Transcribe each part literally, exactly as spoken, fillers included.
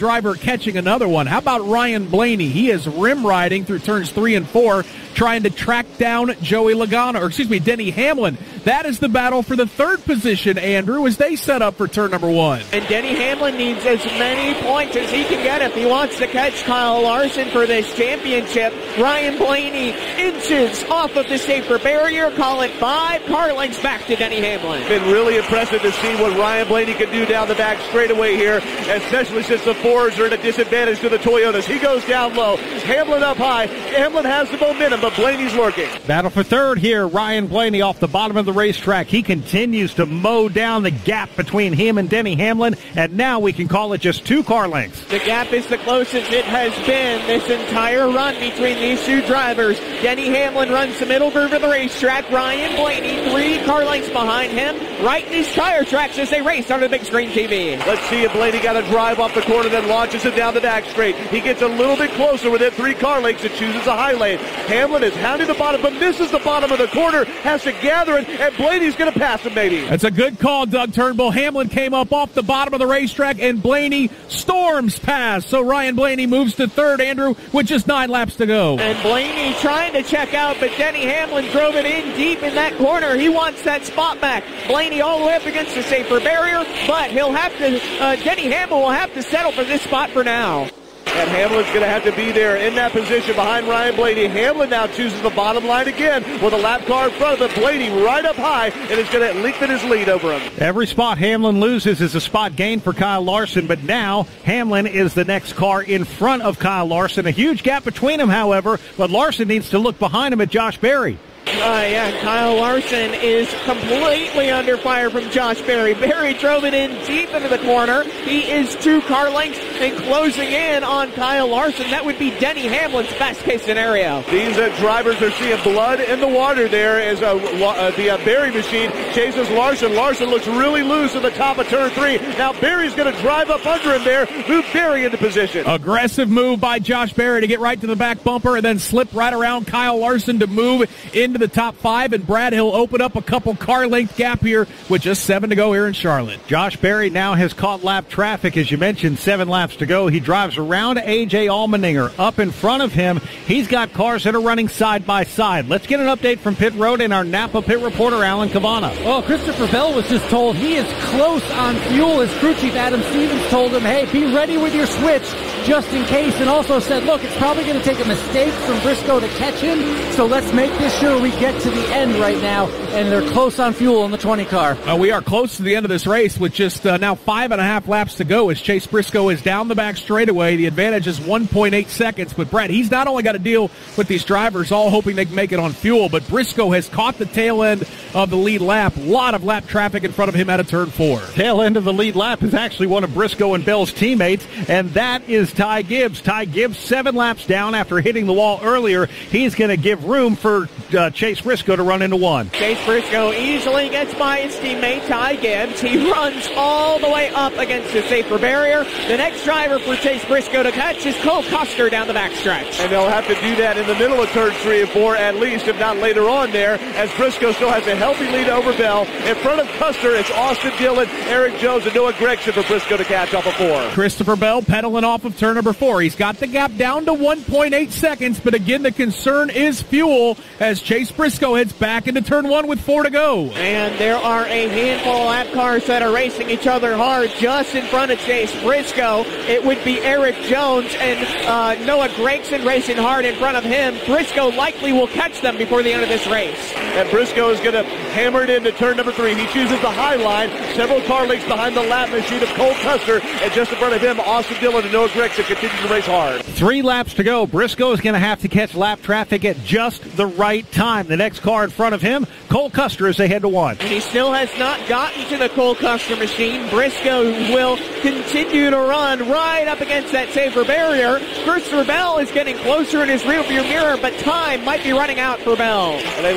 driver catching another one. How about Ryan Blaney? He is rim riding through turns three and four, trying to track down Joey Logano, or excuse me, Denny Hamlin. That is the battle for the third position, Andrew, as they set up for turn number one. And Denny Hamlin needs as many points as he can get if he wants to catch Kyle Larson for this championship. Ryan Blaney inches off of the safer barrier. Call it five car lengths back to Denny Hamlin. Been really impressive to see what Ryan Blaney can do down the back straightaway here, especially since the Fords are at a disadvantage to the Toyotas. He goes down low. Hamlin up high. Hamlin has the momentum, but Blaney's lurking. Battle for third here. Ryan Blaney off the bottom of the racetrack. He continues to mow down the gap between him and Denny Hamlin, and now we can call it just two car lengths. The gap is the closest it has been this entire run between these two drivers. Denny Hamlin runs the middle groove of the racetrack. Ryan Blaney three car lengths behind him, right in these tire tracks as they race on the big screen T V. Let's see if Blaney got a drive off the corner, then launches it down the back straight. He gets a little bit closer within three car lengths and chooses a high lane. Hamlin is hounding the bottom, but misses the bottom of the corner, has to gather it, and Blaney's going to pass him maybe. That's a good call, Doug Turnbull. Hamlin came up off the bottom of the racetrack, and Blaney storms past. So Ryan Blaney moves to third, Andrew, with just nine laps to go. And Blaney trying to check out, but Denny Hamlin drove it in deep in that corner. He wants that spot back. Blaney all the way up against the safer barrier, but he'll have to, uh, Denny Hamlin will have to settle for this spot for now. And Hamlin's going to have to be there in that position behind Ryan Blaney. Hamlin now chooses the bottom line again with a lap car in front of him. Blaney right up high, and is going to lengthen his lead over him. Every spot Hamlin loses is a spot gain for Kyle Larson, but now Hamlin is the next car in front of Kyle Larson. A huge gap between them, however, but Larson needs to look behind him at Josh Berry. Uh, yeah, Kyle Larson is completely under fire from Josh Berry. Berry drove it in deep into the corner. He is two car lengths and closing in on Kyle Larson. That would be Denny Hamlin's best case scenario. These uh, drivers are seeing blood in the water there as uh, uh, the uh, Berry machine chases Larson. Larson looks really loose at the top of turn three. Now Berry's going to drive up under him there, move Berry into position. Aggressive move by Josh Berry to get right to the back bumper and then slip right around Kyle Larson to move into the top five, and Brad Hill open up a couple car length gap here with just seven to go here in Charlotte. Josh Berry now has caught lap traffic, as you mentioned, seven laps to go. He drives around A J Allmendinger up in front of him. He's got cars that are running side by side. Let's get an update from pit road and our Napa pit reporter, Alan Cavana. Well, Christopher Bell was just told he is close on fuel. His crew chief Adam Stevens told him, hey, be ready with your switch just in case, and also said, look, it's probably going to take a mistake from Briscoe to catch him, so let's make this sure we get to the end right now, and they're close on fuel in the twenty car. Uh, we are close to the end of this race with just uh, now five and a half laps to go as Chase Briscoe is down the back straightaway. The advantage is one point eight seconds, but Brad, he's not only got to deal with these drivers all hoping they can make it on fuel, but Briscoe has caught the tail end of the lead lap. A lot of lap traffic in front of him out of turn four. Tail end of the lead lap is actually one of Briscoe and Bell's teammates, and that is Ty Gibbs. Ty Gibbs, seven laps down after hitting the wall earlier. He's going to give room for uh, Chase Briscoe to run into one. Chase Briscoe easily gets by his teammate Ty Gibbs. He runs all the way up against the safer barrier. The next driver for Chase Briscoe to catch is Cole Custer down the backstretch. And they'll have to do that in the middle of turn three and four at least, if not later on there, as Briscoe still has a healthy lead over Bell. In front of Custer, it's Austin Dillon, Eric Jones, and Noah Gregson for Briscoe to catch off of four. Christopher Bell pedaling off of turn number four. He's got the gap down to one point eight seconds, but again, the concern is fuel as Chase Briscoe heads back into turn one with four to go. And there are a handful of lap cars that are racing each other hard just in front of Chase Briscoe. It would be Eric Jones and uh, Noah Gregson racing hard in front of him. Briscoe likely will catch them before the end of this race. And Briscoe is going to hammer it into turn number three. He chooses the high line, several car lengths behind the lap machine of Cole Custer, and just in front of him, Austin Dillon and Noah Gregson continue to race hard. Three laps to go. Briscoe is going to have to catch lap traffic at just the right time. The next car in front of him, Cole Custer, as they head to one. He still has not gotten to the Cole Custer machine. Briscoe will continue to run right up against that safer barrier. Christopher Bell is getting closer in his rearview mirror, but time might be running out for Bell. And they launch down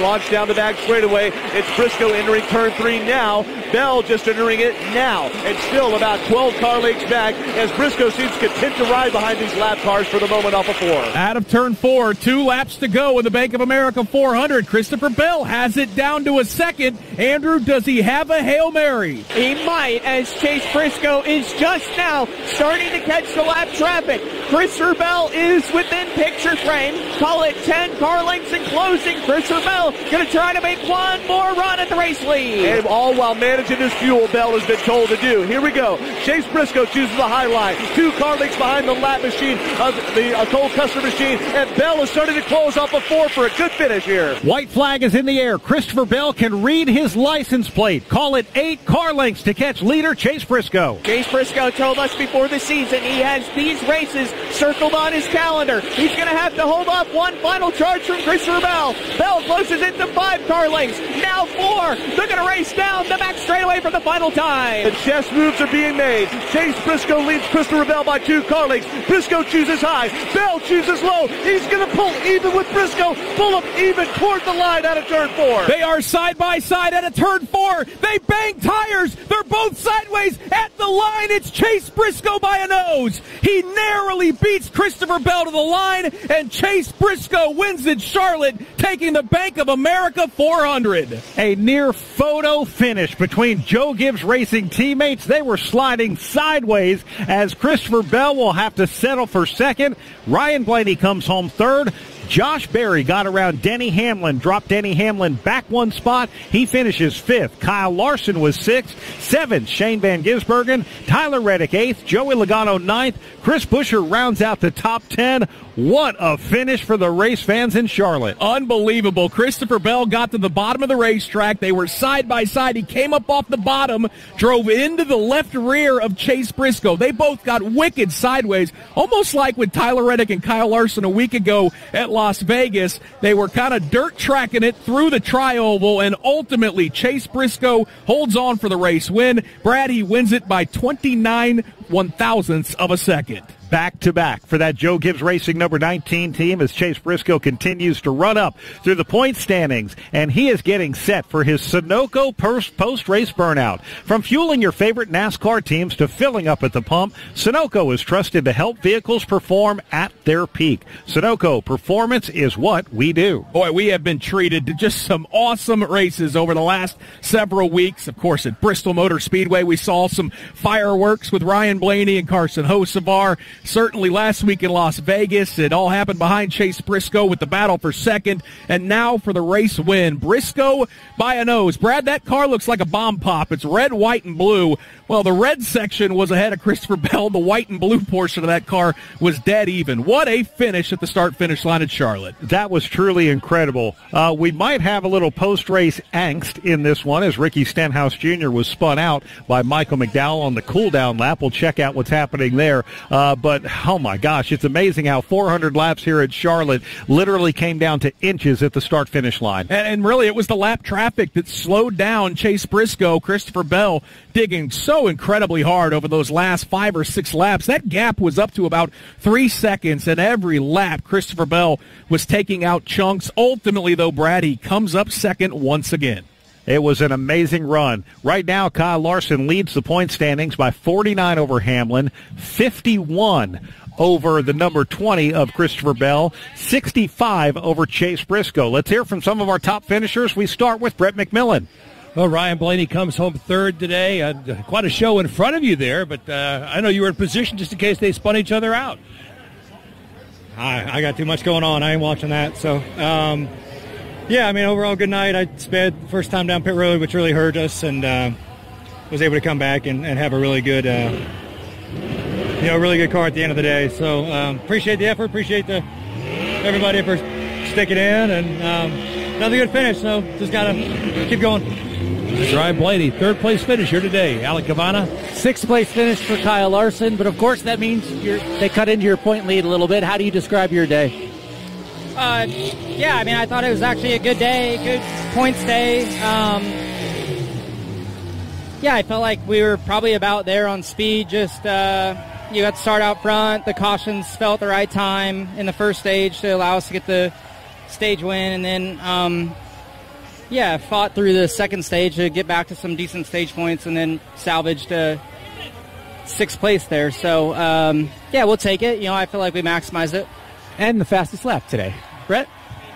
down the back straightaway. It's Briscoe entering turn three now. Bell just entering it now. And still about twelve car lengths back as Briscoe seems content to ride behind these lap cars for the moment off of four. Out of turn four, two laps to go in the Bank of America four hundred. Christopher Bell has it down to a second. Andrew, does he have a Hail Mary? He might, as Chase Briscoe is just now starting to catch the lap traffic. Christopher Bell is within picture frame. Call it ten car lengths in closing. Christopher Bell going to try to make one more run at the race lead. And all while managing his fuel, Bell has been told to do. Here we go. Chase Briscoe chooses the high line. Two car lengths behind the lap machine of the uh, Cole Custer machine. And Bell is starting to close off a four for a good finish here. White flag is in the air. Christopher Bell can read his license plate. Call it eight car lengths to catch leader Chase Briscoe. Chase Briscoe told us before the season he has these races circled on his calendar. He's going to have to hold off one final charge from Christopher Bell. Bell closes it to five car lengths. Now four. They're going to race down the back straightaway for the final time. The chess moves are being made. Chase Briscoe leads Christopher Bell by two car lengths. Briscoe chooses high. Bell chooses low. He's going to pull even with Briscoe. Pull him even toward the line out of turn four. They are side by side at a turn four. They bang tires. They're both sideways at the line. It's Chase Briscoe by a nose. He narrowly beats Christopher Bell to the line, and Chase Briscoe wins in Charlotte, taking the Bank of America four hundred. A near photo finish between Joe Gibbs Racing teammates. They were sliding sideways as Christopher Bell will have to settle for second. Ryan Blaney comes home third. Josh Berry got around Denny Hamlin, dropped Denny Hamlin back one spot. He finishes fifth. Kyle Larson was sixth. Seventh, Shane Van Gisbergen. Tyler Reddick eighth. Joey Logano ninth. Chris Buescher rounds out the top ten. What a finish for the race fans in Charlotte. Unbelievable. Christopher Bell got to the bottom of the racetrack. They were side by side. He came up off the bottom, drove into the left rear of Chase Briscoe. They both got wicked sideways, almost like with Tyler Reddick and Kyle Larson a week ago at Las Vegas. They were kind of dirt tracking it through the tri-oval, and ultimately Chase Briscoe holds on for the race win. Brad, he wins it by twenty-nine one-thousandths of a second. Back-to-back for that Joe Gibbs Racing number nineteen team as Chase Briscoe continues to run up through the point standings, and he is getting set for his Sunoco post-race burnout. From fueling your favorite NASCAR teams to filling up at the pump, Sunoco is trusted to help vehicles perform at their peak. Sunoco, performance is what we do. Boy, we have been treated to just some awesome races over the last several weeks. Of course, at Bristol Motor Speedway, we saw some fireworks with Ryan Blaney and Carson Hocevar. Certainly last week in Las Vegas, it all happened behind Chase Briscoe with the battle for second, and now for the race win. Briscoe by a nose. Brad, that car looks like a bomb pop. It's red, white, and blue. Well, the red section was ahead of Christopher Bell. The white and blue portion of that car was dead even. What a finish at the start-finish line at Charlotte. That was truly incredible. Uh, we might have a little post-race angst in this one as Ricky Stenhouse Junior was spun out by Michael McDowell on the cool-down lap. We'll check out what's happening there. Uh, but, oh, my gosh, it's amazing how four hundred laps here at Charlotte literally came down to inches at the start-finish line. And, and really, it was the lap traffic that slowed down Chase Briscoe. Christopher Bell digging so incredibly hard over those last five or six laps. That gap was up to about three seconds, and every lap Christopher Bell was taking out chunks. Ultimately, though, Brad, he comes up second once again. It was an amazing run. Right now, Kyle Larson leads the point standings by forty-nine over Hamlin, fifty-one over the number twenty of Christopher Bell, sixty-five over Chase Briscoe. Let's hear from some of our top finishers. We start with Brett McMillan. Well, Ryan Blaney comes home third today. Uh, quite a show in front of you there, but uh, I know you were in position just in case they spun each other out. I, I got too much going on. I ain't watching that. So, um, yeah, I mean, overall, good night. I sped the first time down pit road, which really hurt us, and uh, was able to come back and, and have a really good, uh, you know, really good car at the end of the day. So, um, appreciate the effort. Appreciate the everybody for sticking in, and um, another good finish. So, just got to keep going. Ryan Blaney, third place finish here today. Alec Cavana. Sixth place finish for Kyle Larson, but of course that means you're, they cut into your point lead a little bit. How do you describe your day? Uh, yeah, I mean, I thought it was actually a good day, good points day. Um, yeah, I felt like we were probably about there on speed. Just uh, you got to start out front. The cautions fell at the right time in the first stage to allow us to get the stage win, and then. Um, Yeah, fought through the second stage to get back to some decent stage points and then salvaged uh, sixth place there. So, um, yeah, we'll take it. You know, I feel like we maximized it. And the fastest lap today. Brett?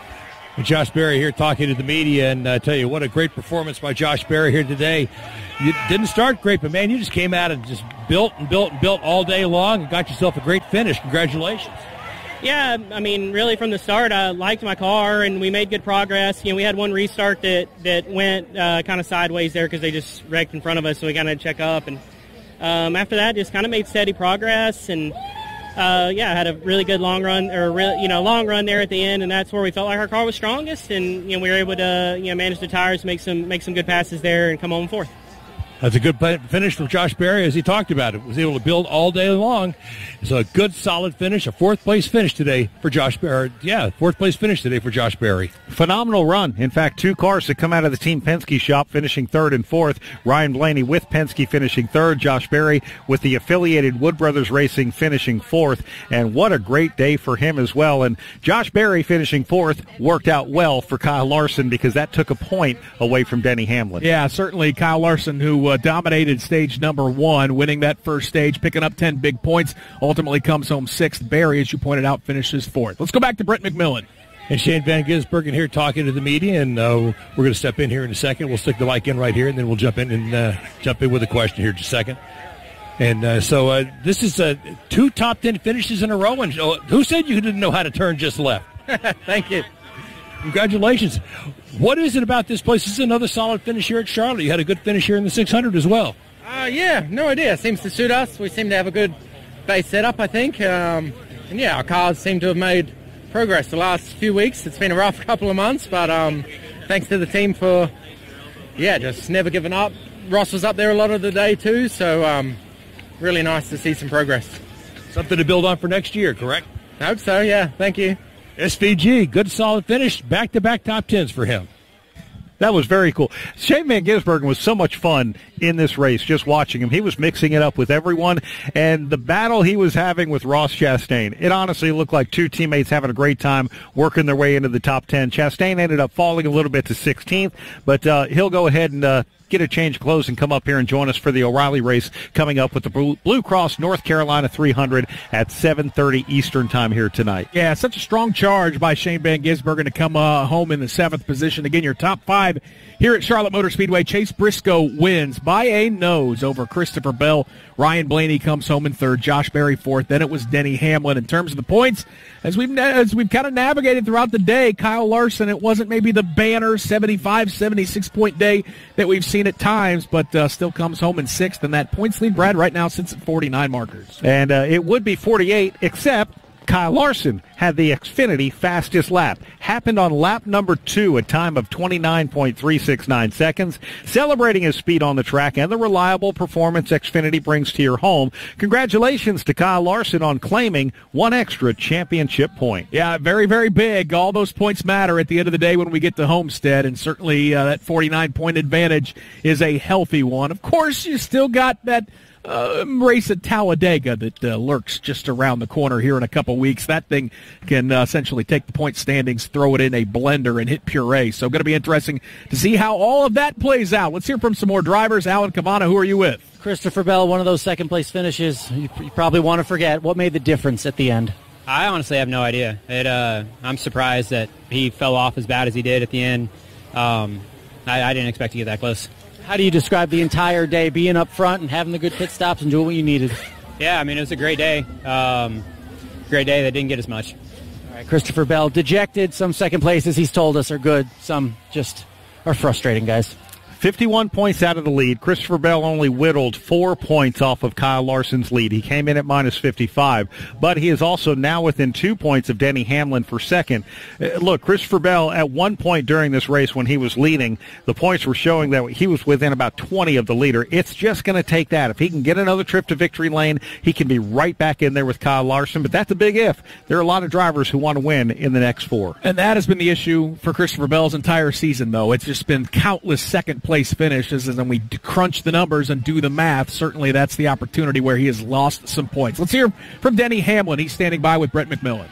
Josh Berry here talking to the media, and I uh, tell you, what a great performance by Josh Berry here today. You didn't start great, but, man, you just came out and just built and built and built all day long and got yourself a great finish. Congratulations. Yeah, I mean, really from the start, I liked my car, and we made good progress. You know, we had one restart that, that went uh, kind of sideways there because they just wrecked in front of us, so we got to check up. And um, after that, just kind of made steady progress, and Uh, yeah, had a really good long run, or really, you know, long run there at the end, and that's where we felt like our car was strongest, and you know, we were able to, you know, manage the tires, make some make some good passes there, and come home fourth. That's a good finish from Josh Berry, as he talked about it. Was able to build all day long. It's a good, solid finish, a fourth-place finish today for Josh Berry. Yeah, fourth-place finish today for Josh Berry. Phenomenal run. In fact, two cars that come out of the Team Penske shop finishing third and fourth. Ryan Blaney with Penske finishing third. Josh Berry with the affiliated Wood Brothers Racing finishing fourth. And what a great day for him as well. And Josh Berry finishing fourth worked out well for Kyle Larson because that took a point away from Denny Hamlin. Yeah, certainly Kyle Larson, who uh, dominated stage number one, winning that first stage, picking up ten big points, ultimately comes home sixth. Barry, as you pointed out, finishes fourth. Let's go back to Brett McMillan. And Shane Van Gisbergen here talking to the media, and uh, we're going to step in here in a second. We'll stick the mic in right here, and then we'll jump in and uh, jump in with a question here in just a second. And uh, so uh, this is uh, two top ten finishes in a row. And uh, who said you didn't know how to turn just left? Thank you. Congratulations. What is it about this place? This is another solid finish here at Charlotte. You had a good finish here in the six hundred as well. Uh, yeah, no idea. Seems to suit us. We seem to have a good base setup, I think. Um, and, yeah, our cars seem to have made progress the last few weeks. It's been a rough couple of months, but um, thanks to the team for, yeah, just never giving up. Ross was up there a lot of the day too, so um, really nice to see some progress. Something to build on for next year, correct? I hope so, yeah. Thank you. S V G, good solid finish, back-to-back top tens for him. That was very cool. Shane Van Gisbergen was so much fun in this race, just watching him. He was mixing it up with everyone, and the battle he was having with Ross Chastain, it honestly looked like two teammates having a great time working their way into the top ten. Chastain ended up falling a little bit to sixteenth, but uh, he'll go ahead and uh, get a change of clothes and come up here and join us for the O'Reilly race coming up with the Blue Cross North Carolina three hundred at seven thirty Eastern time here tonight. Yeah, such a strong charge by Shane Van Gisbergen to come uh, home in the seventh position. Again, your top five here at Charlotte Motor Speedway. Chase Briscoe wins by a nose over Christopher Bell. Ryan Blaney comes home in third. Josh Berry fourth. Then it was Denny Hamlin. In terms of the points, as we've as we've kind of navigated throughout the day, Kyle Larson, it wasn't maybe the banner seventy-five, seventy-six point day that we've seen at times, but uh, still comes home in sixth. And that points lead, Brad, right now sits at forty-nine markers. And uh, it would be forty-eight, except Kyle Larson had the Xfinity fastest lap. Happened on lap number two, a time of twenty-nine point three six nine seconds. Celebrating his speed on the track and the reliable performance Xfinity brings to your home. Congratulations to Kyle Larson on claiming one extra championship point. Yeah, very, very big. All those points matter at the end of the day when we get to Homestead, and certainly uh, that forty-nine point advantage is a healthy one. Of course, you still got that Uh, race at Talladega that uh, lurks just around the corner here in a couple weeks. That thing can uh, essentially take the point standings, throw it in a blender, and hit puree. So going to be interesting to see how all of that plays out. Let's hear from some more drivers. Alan Cavana, who are you with? Christopher Bell, one of those second-place finishes you, you probably want to forget. What made the difference at the end? I honestly have no idea. It, uh, I'm surprised that he fell off as bad as he did at the end. Um, I, I didn't expect to get that close. How do you describe the entire day, being up front and having the good pit stops and doing what you needed? Yeah, I mean, it was a great day. Um, great day that didn't get as much. All right, Christopher Bell, dejected. Some second places he's told us are good. Some just are frustrating, guys. fifty-one points out of the lead. Christopher Bell only whittled four points off of Kyle Larson's lead. He came in at minus fifty-five, but he is also now within two points of Denny Hamlin for second. Uh, look, Christopher Bell, at one point during this race when he was leading, the points were showing that he was within about twenty of the leader. It's just going to take that. If he can get another trip to victory lane, he can be right back in there with Kyle Larson, but that's a big if. There are a lot of drivers who want to win in the next four. And that has been the issue for Christopher Bell's entire season, though. It's just been countless second place finishes, and then we crunch the numbers and do the math. Certainly that's the opportunity where he has lost some points. Let's hear from Denny Hamlin. He's standing by with Brett McMillan.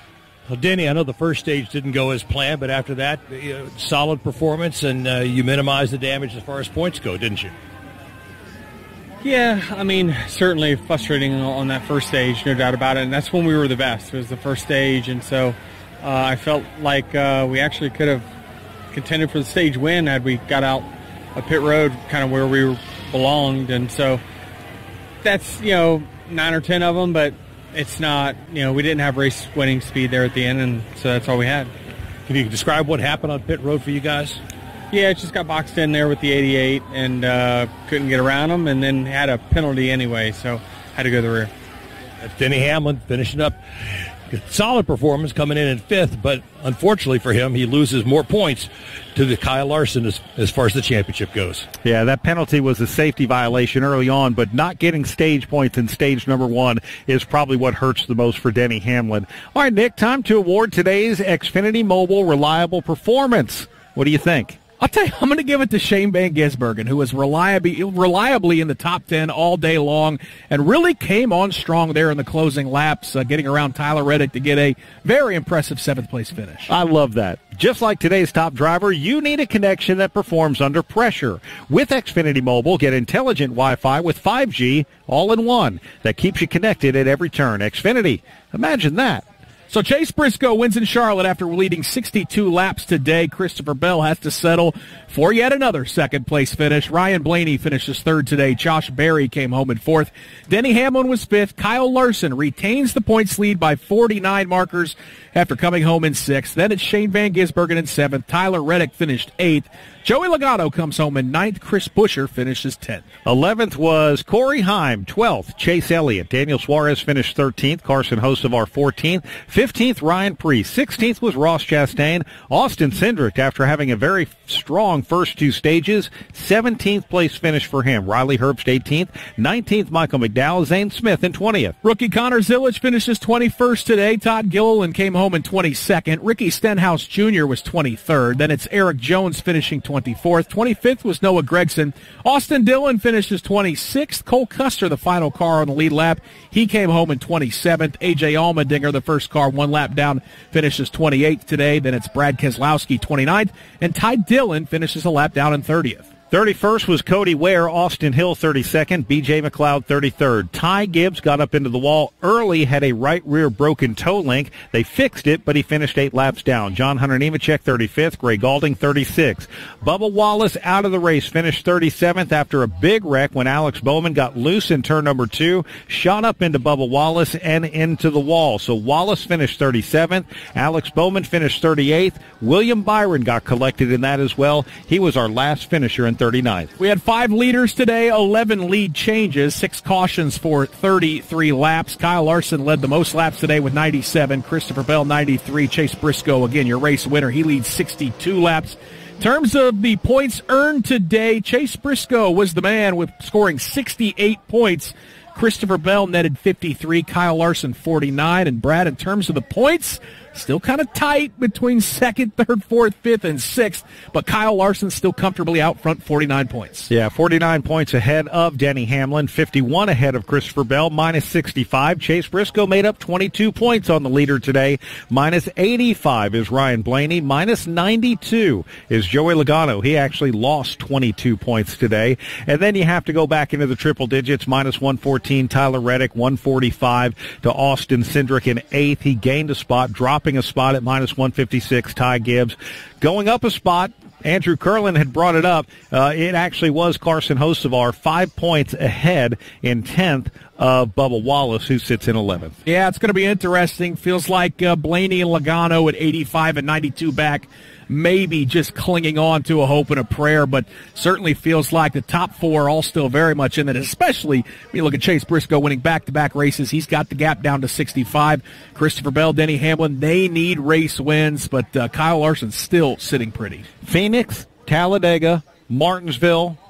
Well, Denny, I know the first stage didn't go as planned, but after that, you know, solid performance, and uh, you minimized the damage as far as points go, didn't you? Yeah, I mean, certainly frustrating on that first stage, no doubt about it, and that's when we were the best. It was the first stage, and so uh, I felt like uh, we actually could have contended for the stage win had we got out of pit road kind of where we belonged, and so that's, you know, nine or ten of them, but it's not, you know, we didn't have race winning speed there at the end, and so that's all we had. Can you describe what happened on pit road for you guys? Yeah, it just got boxed in there with the eighty-eight and uh, couldn't get around them, and then had a penalty anyway, so had to go to the rear. That's Denny Hamlin finishing up. Solid performance coming in in fifth, but unfortunately for him, he loses more points to the Kyle Larson as, as far as the championship goes. Yeah, that penalty was a safety violation early on, but not getting stage points in stage number one is probably what hurts the most for Denny Hamlin. All right, Nick, time to award today's Xfinity Mobile Reliable Performance. What do you think? I'll tell you, I'm going to give it to Shane Van Gisbergen, who was reliably, reliably in the top ten all day long and really came on strong there in the closing laps, uh, getting around Tyler Reddick to get a very impressive seventh-place finish. I love that. Just like today's top driver, you need a connection that performs under pressure. With Xfinity Mobile, get intelligent Wi-Fi with five G all-in-one that keeps you connected at every turn. Xfinity, imagine that. So Chase Briscoe wins in Charlotte after leading sixty-two laps today. Christopher Bell has to settle for yet another second-place finish. Ryan Blaney finishes third today. Josh Berry came home in fourth. Denny Hamlin was fifth. Kyle Larson retains the points lead by forty-nine markers after coming home in sixth. Then it's Shane Van Gisbergen in seventh. Tyler Reddick finished eighth. Joey Logano comes home in ninth. Chris Buescher finishes tenth. eleventh was Corey Heim. twelfth, Chase Elliott. Daniel Suarez finished thirteenth. Carson Hocevar fourteenth. fifteenth, Ryan Preece. sixteenth was Ross Chastain. Austin Cindric, after having a very strong first two stages, seventeenth place finish for him. Riley Herbst eighteenth. nineteenth, Michael McDowell. Zane Smith in twentieth. Rookie Connor Zilic finishes twenty-first today. Todd Gilliland came home in twenty-second. Ricky Stenhouse Junior was twenty-third. Then it's Eric Jones finishing twenty-fourth. twenty-fifth was Noah Gragson. Austin Dillon finishes twenty-sixth. Cole Custer, the final car on the lead lap, he came home in twenty-seventh. A J Allmendinger, the first car, one lap down, finishes twenty-eighth today. Then it's Brad Keselowski, twenty-ninth. And Ty Dillon finishes a lap down in thirtieth. thirty-first was Cody Ware. Austin Hill thirty-second. B J McLeod thirty-third. Ty Gibbs got up into the wall early, had a right rear broken toe link. They fixed it, but he finished eight laps down. John Hunter Nemechek thirty-fifth. Gray Galding thirty-sixth. Bubba Wallace out of the race, finished thirty-seventh after a big wreck when Alex Bowman got loose in turn number two, shot up into Bubba Wallace and into the wall. So Wallace finished thirty-seventh. Alex Bowman finished thirty-eighth. William Byron got collected in that as well. He was our last finisher in thirty-ninth. We had five leaders today, eleven lead changes, six cautions for thirty-three laps. Kyle Larson led the most laps today with ninety-seven. Christopher Bell, ninety-three. Chase Briscoe, again, your race winner. He leads sixty-two laps. In terms of the points earned today, Chase Briscoe was the man with scoring sixty-eight points. Christopher Bell netted fifty-three, Kyle Larson forty-nine, and Brad, in terms of the points, still kind of tight between second, third, fourth, fifth, and sixth, but Kyle Larson still comfortably out front, forty-nine points. Yeah, forty-nine points ahead of Denny Hamlin, fifty-one ahead of Christopher Bell, minus sixty-five. Chase Briscoe made up twenty-two points on the leader today. Minus eighty-five is Ryan Blaney. Minus ninety-two is Joey Logano. He actually lost twenty-two points today. And then you have to go back into the triple digits. Minus one fourteen, Tyler Reddick. one forty-five to Austin Cindric in eighth. He gained a spot, dropping a spot at minus one fifty-six, Ty Gibbs. Going up a spot, Andrew Curlin had brought it up. Uh, it actually was Carson Hocevar, five points ahead in tenth of Bubba Wallace, who sits in eleventh. Yeah, it's going to be interesting. Feels like uh, Blaney and Logano at eighty-five and ninety-two back, maybe just clinging on to a hope and a prayer, but certainly feels like the top four are all still very much in it, especially when you look at Chase Briscoe winning back-to-back races. He's got the gap down to sixty-five. Christopher Bell, Denny Hamlin, they need race wins, but uh, Kyle Larson's still sitting pretty. Phoenix, Talladega, Martinsville,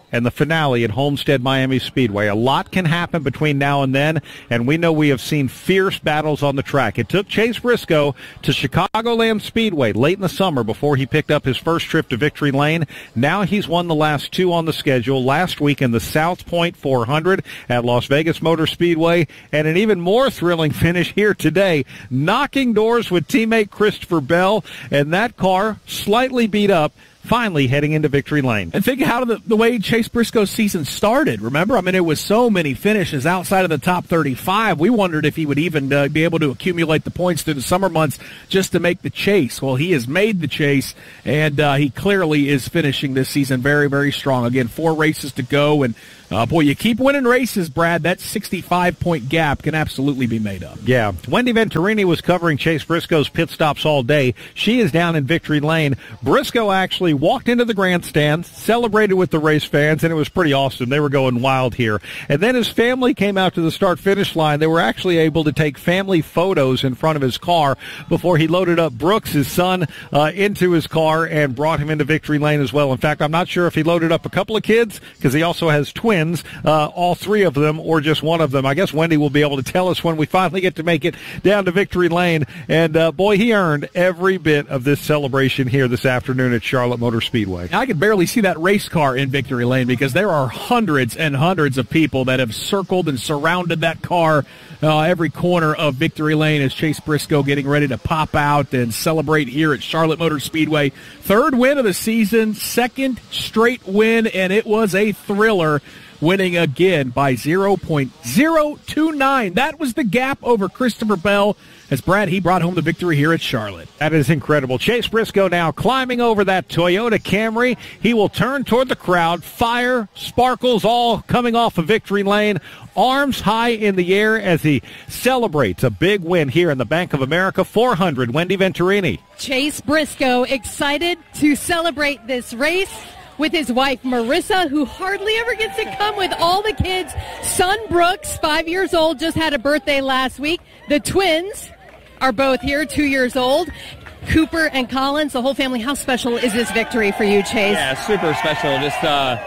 and the finale at Homestead Miami Speedway. A lot can happen between now and then, and we know we have seen fierce battles on the track. It took Chase Briscoe to Chicagoland Speedway late in the summer before he picked up his first trip to Victory Lane. Now he's won the last two on the schedule, last week in the South Point four hundred at Las Vegas Motor Speedway, and an even more thrilling finish here today, knocking doors with teammate Christopher Bell, and that car slightly beat up, finally heading into Victory Lane. And think how the, the way Chase Briscoe's season started. Remember, I mean, it was so many finishes outside of the top thirty-five. We wondered if he would even uh, be able to accumulate the points through the summer months just to make the chase. Well, he has made the chase, and uh, he clearly is finishing this season very, very strong. Again, four races to go, and uh, boy, you keep winning races, Brad, that sixty-five point gap can absolutely be made up. Yeah. Wendy Venturini was covering Chase Briscoe's pit stops all day. She is down in Victory Lane. Briscoe actually walked into the grandstand, celebrated with the race fans, and it was pretty awesome. They were going wild here. And then his family came out to the start-finish line. They were actually able to take family photos in front of his car before he loaded up Brooks, his son, uh, into his car and brought him into Victory Lane as well. In fact, I'm not sure if he loaded up a couple of kids because he also has twins, uh, all three of them or just one of them. I guess Wendy will be able to tell us when we finally get to make it down to Victory Lane. And, uh, boy, he earned every bit of this celebration here this afternoon at Charlotte Motor Speedway. I could barely see that race car in Victory Lane because there are hundreds and hundreds of people that have circled and surrounded that car uh, every corner of Victory Lane as Chase Briscoe getting ready to pop out and celebrate here at Charlotte Motor Speedway. Third win of the season, second straight win, and it was a thriller, winning again by zero point zero two nine. That was the gap over Christopher Bell as Brad, he brought home the victory here at Charlotte. That is incredible. Chase Briscoe now climbing over that Toyota Camry. He will turn toward the crowd. Fire, sparkles all coming off of Victory Lane. Arms high in the air as he celebrates a big win here in the Bank of America four hundred. Wendy Venturini. Chase Briscoe excited to celebrate this race with his wife, Marissa, who hardly ever gets to come with all the kids. Son Brooks, five years old, just had a birthday last week. The twins are both here, two years old. Cooper and Collins, the whole family. How special is this victory for you, Chase? Yeah, super special. Just, uh,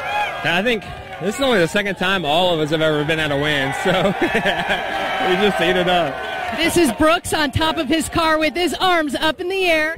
I think this is only the second time all of us have ever been at a win, so we just ate it up. This is Brooks on top of his car with his arms up in the air.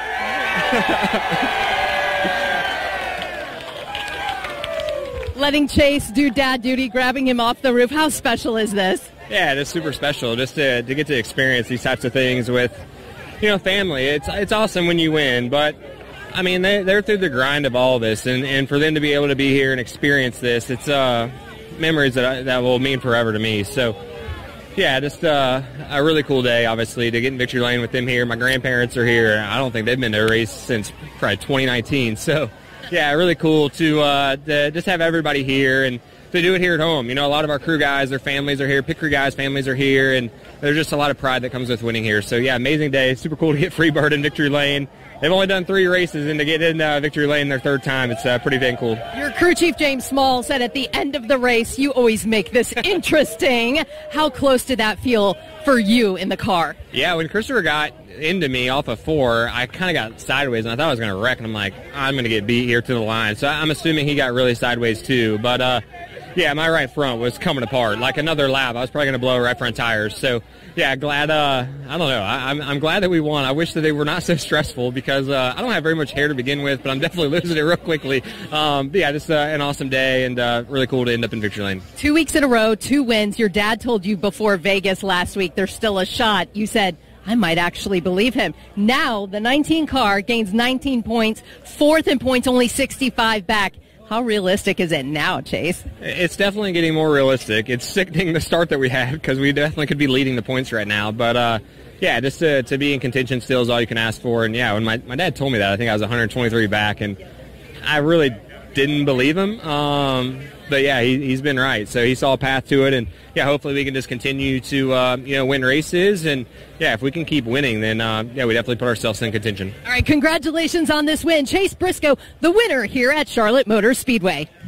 Letting Chase do dad duty, grabbing him off the roof. How special is this? Yeah, it is super special just to, to get to experience these types of things with, you know, family. It's it's awesome when you win, but, I mean, they, they're through the grind of all this, and, and for them to be able to be here and experience this, it's uh, memories that, I, that will mean forever to me. So, yeah, just uh, a really cool day, obviously, to get in Victory Lane with them here. My grandparents are here. I don't think they've been to a race since probably twenty nineteen, so, yeah, really cool to, uh, to just have everybody here and to do it here at home. You know, a lot of our crew guys, their families are here. Pit crew guys' families are here, and there's just a lot of pride that comes with winning here. So, yeah, amazing day. Super cool to get Freebird in Victory Lane. They've only done three races, and to get in uh, Victory Lane their third time, it's uh, pretty dang cool. Your crew chief, James Small, said at the end of the race, you always make this interesting. How close did that feel for you in the car? Yeah, when Christopher got into me off of four, I kind of got sideways, and I thought I was going to wreck, and I'm like, I'm going to get beat here to the line. So I'm assuming he got really sideways too. But, uh, yeah, my right front was coming apart. Like another lap, I was probably going to blow right front tires. So, yeah, glad, uh, I don't know, I, I'm, I'm glad that we won. I wish that they were not so stressful because uh, I don't have very much hair to begin with, but I'm definitely losing it real quickly. Um, but, yeah, just uh, an awesome day and uh, really cool to end up in Victory Lane. Two weeks in a row, two wins. Your dad told you before Vegas last week there's still a shot. You said, I might actually believe him. Now the nineteen car gains nineteen points, fourth in points, only sixty-five back. How realistic is it now, Chase? It's definitely getting more realistic. It's sickening the start that we had because we definitely could be leading the points right now. But, uh, yeah, just to, to be in contention still is all you can ask for. And, yeah, when my, my dad told me that, I think I was one hundred twenty-three back, and I really didn't believe him. Um, but, yeah, he, he's been right. So he saw a path to it, and, yeah, hopefully we can just continue to, uh, you know, win races. And, yeah, if we can keep winning, then, uh, yeah, we definitely put ourselves in contention. All right, congratulations on this win. Chase Briscoe, the winner here at Charlotte Motor Speedway.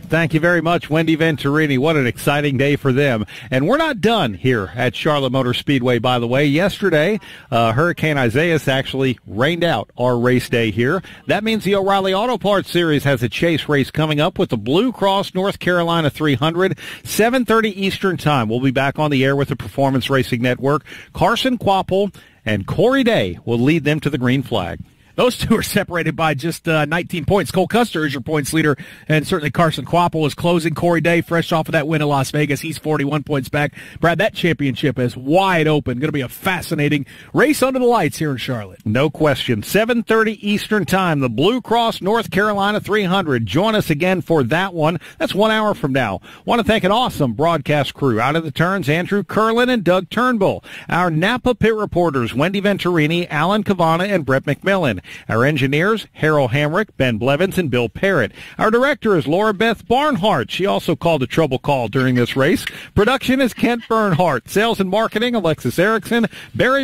Thank you very much, Wendy Venturini. What an exciting day for them. And we're not done here at Charlotte Motor Speedway, by the way. Yesterday, uh, Hurricane Isaias actually rained out our race day here. That means the O'Reilly Auto Parts Series has a chase race coming up with the Blue Cross North Carolina three hundred, seven thirty Eastern Time. We'll be back on the air with the Performance Racing Network. Carson Kvapil and Corey Day will lead them to the green flag. Those two are separated by just uh, nineteen points. Cole Custer is your points leader, and certainly Carson Kvapil is closing. Corey Day, fresh off of that win in Las Vegas, he's forty-one points back. Brad, that championship is wide open. Going to be a fascinating race under the lights here in Charlotte. No question. seven thirty Eastern Time, the Blue Cross North Carolina three hundred. Join us again for that one. That's one hour from now. Want to thank an awesome broadcast crew. Out of the turns, Andrew Curlin and Doug Turnbull. Our Napa pit reporters, Wendy Venturini, Alan Cavana, and Brett McMillan. Our engineers, Harold Hamrick, Ben Blevins, and Bill Parrott. Our director is Laura Beth Barnhart. She also called a trouble call during this race. Production is Kent Bernhardt. Sales and marketing, Alexis Erickson. Barry